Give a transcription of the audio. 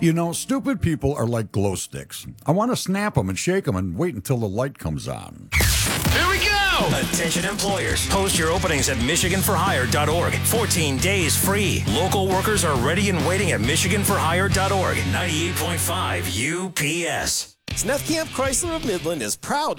You know, stupid people are like glow sticks. I want to snap them and shake them and wait until the light comes on. Here we go! Attention employers. Post your openings at MichiganForHire.org. 14 days free. Local workers are ready and waiting at MichiganForHire.org. 98.5 UPS. Smith Camp Chrysler of Midland is proud